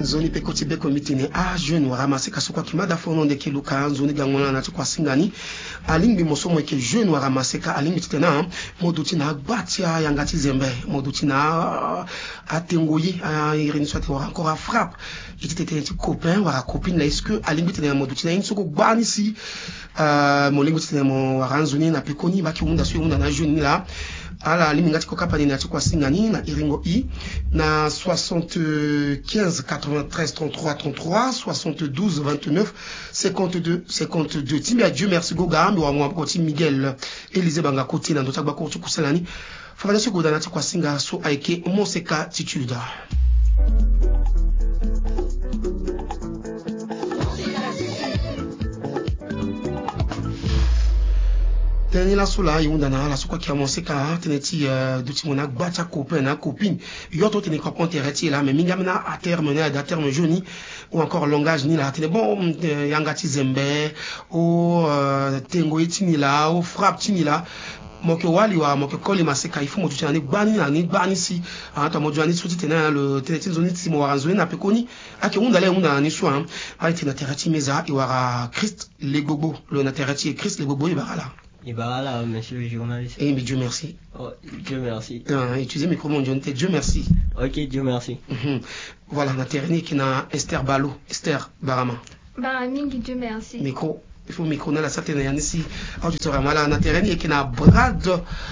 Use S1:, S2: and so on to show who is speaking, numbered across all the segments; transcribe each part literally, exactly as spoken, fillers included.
S1: zoni pe kotibe komite ne a jeune wa ramasser kasukwa kimada fono de keluka zoni gangona na tukwa singani alimbi mosomo ke jeune wa ramasser ka alimbi tena moduti na gbatia yangati zembe moduti na atengoyi irini soit wa encore à frappe j'étais un copain wa copine là est-ce que alimbi tena moduti na insoko bani si euh molingo tena mo waranzoni na pekoni baki unda so unda na jeune là ala limingati ko kapani na tukwa singani na iringo i na soixante-quinze quatre-vingt-treize trente-trois trente-trois soixante-douze vingt-neuf cinquante-deux cinquante-deux Timbi à Dieu merci goga mbi wa mwa ko Tim Miguel Élisée banga côté na ndota bako tukuselani fafanya so goda na tukwa singa so aike moseka tituda teni la sola yunda na la sokwa ki amonse ka teneti duti mona gbacha copain na copine yoto teni ko pontereti là mais minga mena à terme na à terme joni ou encore langage ni là teni bon yangati zembe o tengo etini là o frappe tini là moke wali wa moke koli maseka ifu motu tani gbani na ni gbani si anta modu ani suti tena le teneti zoni timo waranzoni na pekoni ake unda le unda ni soin pa tena terati meza iwara Christ le gogo le na terati Christ le gogo ibara
S2: Et bah là, monsieur le journaliste.
S1: Eh bien, Dieu merci.
S2: Oh, Dieu merci.
S1: Euh, utilisez le micro, mon Dieu, Dieu merci.
S2: Ok, Dieu merci.
S1: Mm-hmm. Voilà, on a terminé qui n'a Esther Balo, Esther Barama.
S3: Baramingi, Dieu merci.
S1: Micro, il faut micro, on a la certaine ici. Alors, tu seras mal, on a terminé qui n'a Brad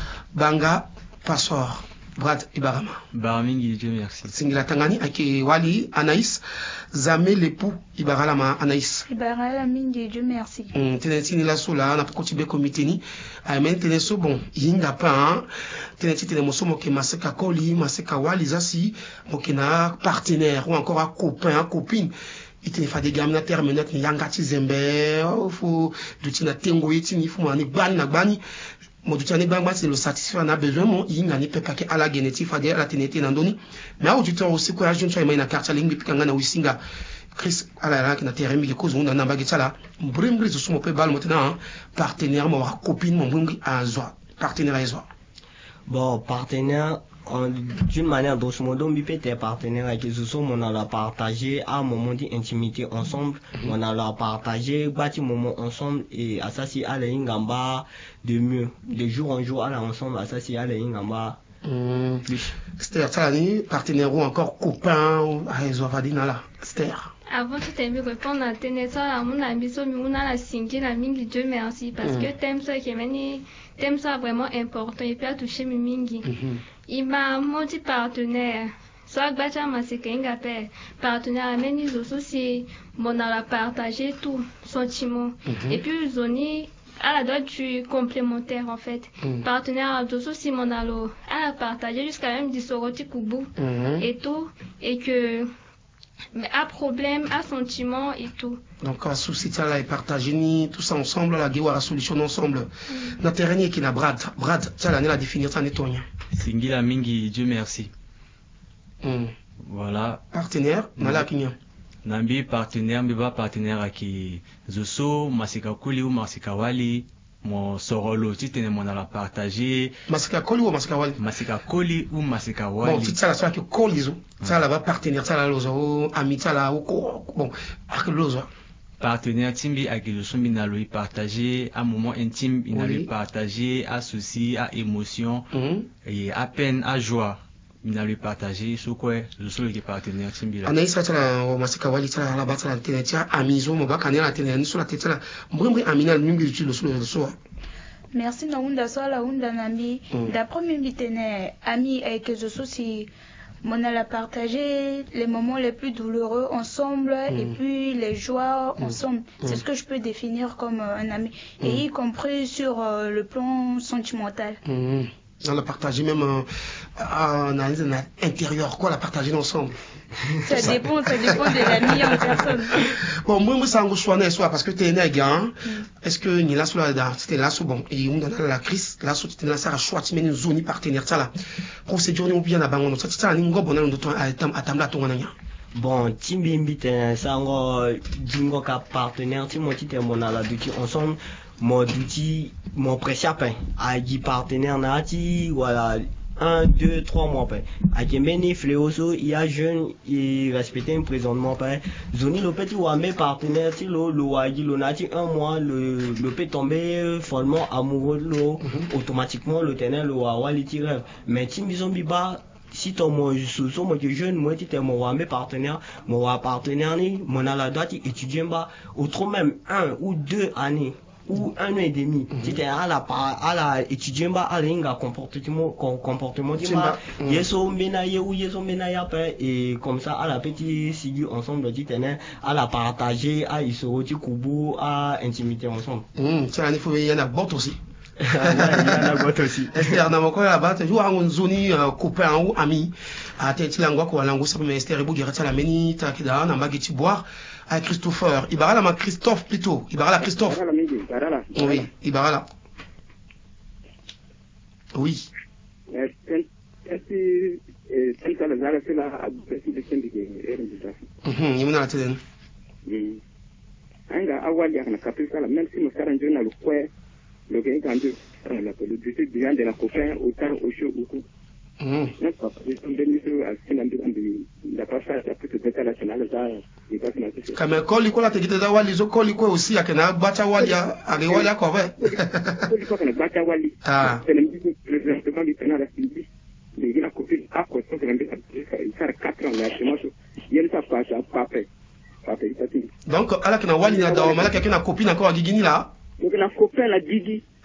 S1: Banga Passor. Brad Ibarama.
S4: Baramingi, Dieu merci.
S1: Singila Tangani, Ake Wali, Anaïs, Zame l'époux, Ibaralama, Anaïs.
S3: Ibaramingi, Dieu merci.
S1: Tenetini la sola, on a continué comité ni. Amen, teneso bon, yinga pa, teneti tenemoso moke maseka koli, maseka wali zasi, moke na partenaire, ou encore un copain, copine. Il te fa des gammes na terminat ni yangati zembe, faut, duti na tengo yeti ni, faut mani bani na bani. Mon doute bangba c'est le satisfaire on a besoin mon inga ni pepa ke ala genetique fa de la tenete nandoni mais auditeur aussi ko jeune choy na carte lingi pikanga na wisinga Chris ala la na teremi ke kozo na namba getsala mbrimbi zo sumo pe bal maintenant partenaire mo copine mon mbrimbi a zo partenaire a zo
S2: bon partenaire d'une manière grosso modo mi peut être partenaire avec les autres on a la partager à un moment d'intimité ensemble mm-hmm. On a la partager bâti moment ensemble et à ça si à l'ingamba de mieux de jour en jour à la ensemble à ça si à l'ingamba
S1: mm. Plus c'est-à-dire ça ni partenaire ou encore copain à les ovadina là c'est
S3: avant tout aimer répondre à Ténésa à mon ami so mi una la singi la mingi Dieu merci parce mm. que thème ça qui meni thème ça vraiment important et puis à toucher mi mingi mm-hmm. Il m'a monté partenaire soit bacha maseka inga pe partenaire ameni zo aussi mon a la partager tout sentiment mm-hmm. Et puis zoni à la date du complémentaire en fait mm. Partenaire zo aussi mon a lo à la partager jusqu'à même du soroti kubu mm-hmm. Et tout et que mais à problème, à sentiment et tout.
S1: Donc, à souci, ça là, et partager ni tout ça ensemble, la guerre, la solution ensemble. Notre terrain qui n'a Brad, Brad, ça là, la définir ça nettoyant.
S4: Singila mingi, Dieu merci.
S1: Mm.
S4: Voilà.
S1: Partenaire, mm. Nala Kinyan.
S4: Nambi partenaire, mbiba partenaire à qui Zoso, Masika Kuli ou Masika Wali. Mon sorolo tu tenais mon à la partager
S1: masika koli ou masika wali
S4: masika koli ou masika wali
S1: bon tu sais la soirée que koli zo ça là va partenaire ça là lozo ami ça là ou bon avec lozo
S4: partenaire timbi avec le sombi na lui partager un moment intime il n'a lui partager à souci à émotion mm-hmm. Et à peine à joie il n'a lui partager sur quoi je suis le partenaire timbi là
S1: anaïs ça là masika wali ça là bas ça là tenir amizo mo ba kanela tenir sur la tête là mbrimbi amina mingi tu le sur le soir.
S3: Merci Naunda Sola Unda Nami. D'après mes amis avec les soucis, on a partagé les moments les plus douloureux ensemble mm. Et puis les joies mm. ensemble. Mm. C'est ce que je peux définir comme un ami, mm. Et y compris sur euh, le plan sentimental.
S1: Mm. On l'a partagé même euh, en analyse intérieure, quoi, la partager ensemble.
S3: Ça dépend, ça dépend de l'ami en personne.
S1: Bon, moi, moi, ça en soit soit parce que t'es un gars. Est-ce que ni là sous la date, c'était là sous bon et on donne la crise, là sous t'es là ça a choix, tu mets une zone partenaire ça là. Procédure ni ou bien la banque, ça ça ni ngo bonne de ton à tam à tam là ton nganya.
S2: Bon, timbi mbite ça ngo dingo ka partenaire, ti mo ti te mon ala duti ensemble. Mon outil, mon préchapin, à qui partenaire nati, voilà, un, deux, trois mois après. À Kembeni, Fléoso, il y a jeune, il respectait un présentement après. Zoni, le petit Wame partenaire, si le, le Wagi, le Nati, un mois, le, le peut tomber follement amoureux de l'eau, automatiquement, le tenant, le Wawa, il tire. Mais Timbi Zombiba, si ton moi sous son moi jeune moi tu t'es mon mes partenaire mon partenaire ni mon à la date étudiant bas autre même un ou deux années ou un an et demi tu t'es à la à la étudiant bas à l'inga comportement comportement du bas yeso menaye ou yeso menaye après et comme ça à la petite sigu ensemble tu t'es à la partager à iso du kubu à intimité ensemble
S1: c'est un il faut y en a bot aussi.
S2: Ouais, il y en a d'autres aussi.
S1: Esther na moko la bata jou en zoni copain ou ami a teti langwa ko lango sa mais Esther bu dirata la meni ta kida na magiti boire à Christopher Ibarala ma Christophe plutôt Ibarala Christophe oui Ibarala oui mhm yimuna la telen
S5: anga awali ya kapisa la même si mosara njona le kwe le gars quand la politique bien de la copain autant au chaud beaucoup mhm n'est pas parce que on donne sur à ce qu'on la passage à toute l'état national ça il pas financier
S1: kama koli kola te kiteza wali zo koli ko aussi akena bacha wali age wali akove
S5: koli ko kana bacha wali ah c'est le président du Sénat la Sylvie les la copine à quoi ça il faire quatre ans là chez moi il y a ça passe pas fait pas fait ça
S1: donc ala kana wali na dawa malaka kana copine encore gigini là
S5: donc la copain la gigi